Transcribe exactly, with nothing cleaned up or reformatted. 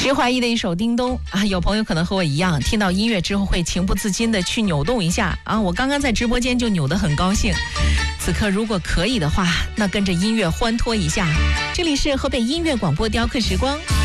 徐怀钰的一首《叮咚》啊，有朋友可能和我一样，听到音乐之后会情不自禁的去扭动一下啊。我刚刚在直播间就扭得很高兴。此刻如果可以的话，那跟着音乐欢脱一下。这里是河北音乐广播雕刻时光。